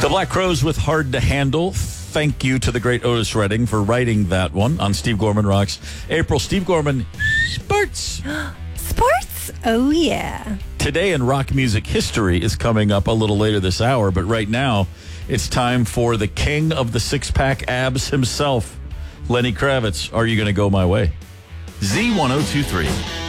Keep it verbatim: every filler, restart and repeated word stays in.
The Black Crowes with Hard to Handle. Thank you to the great Otis Redding for writing that one on Steve Gorman Rocks. April, Steve Gorman, sports. Sports? Oh, yeah. Today in rock music history is coming up a little later this hour, but right now it's time for the king of the six-pack abs himself, Lenny Kravitz. Are you going to go my way? Z ten twenty-three.